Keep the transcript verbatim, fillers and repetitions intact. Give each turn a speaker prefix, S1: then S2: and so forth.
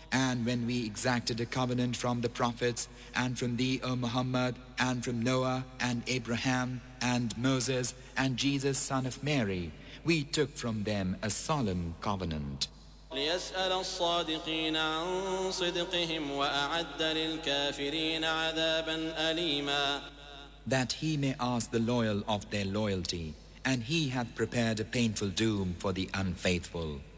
S1: And when we exacted a covenant from the prophets, and from thee, O Muhammad, and from Noah, and Abraham, and Moses, and Jesus, son of Mary, we took from them a solemn covenant.
S2: ليسأل الصادقين عن صدقهم وأعد للكافرين عذابا أليما.
S1: That he may ask the loyal of their loyalty, and he hath prepared a painful doom for the unfaithful.